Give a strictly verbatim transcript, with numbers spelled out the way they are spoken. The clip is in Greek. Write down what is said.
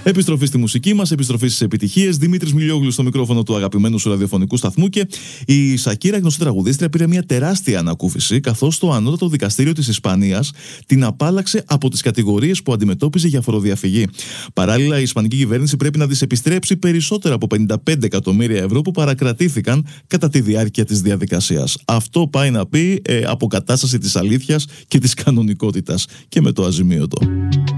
Επιστροφή στη μουσική μας, επιστροφή στις επιτυχίες. Δημήτρης Μιλιόγλου στο μικρόφωνο του αγαπημένου σου ραδιοφωνικού σταθμού. Και η Σακύρα, γνωστή τραγουδίστρια, πήρε μια τεράστια ανακούφιση, καθώς το ανώτατο δικαστήριο της Ισπανίας την απάλλαξε από τις κατηγορίες που αντιμετώπιζε για φοροδιαφυγή. Παράλληλα, η Ισπανική κυβέρνηση πρέπει να της επιστρέψει περισσότερα από πενήντα πέντε εκατομμύρια ευρώ που παρακρατήθηκαν κατά τη διάρκεια της διαδικασίας. Αυτό πάει να πει ε, αποκατάσταση της αλήθειας και της κανονικότητας και με το αζημίωτο.